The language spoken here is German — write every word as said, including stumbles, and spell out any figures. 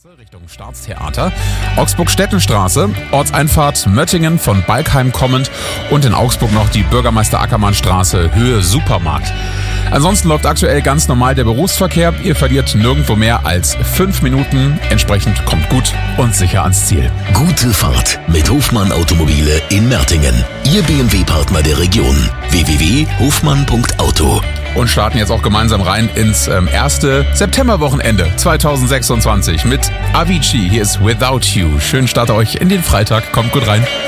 Richtung Staatstheater, Augsburg-Stettenstraße, Ortseinfahrt Möttingen von Balkheim kommend und in Augsburg noch die Bürgermeister-Ackermann-Straße, Höhe Supermarkt. Ansonsten läuft aktuell ganz normal der Berufsverkehr. Ihr verliert nirgendwo mehr als fünf Minuten. Entsprechend kommt gut und sicher ans Ziel. Gute Fahrt mit Hofmann Automobile in Mertingen. Ihr B M W-Partner der Region. w w w punkt hofmann punkt auto. Und starten jetzt auch gemeinsam rein ins ähm, erste Septemberwochenende zweitausendsechsundzwanzig mit Avicii. Hier ist Without You. Schönen Start euch in den Freitag. Kommt gut rein.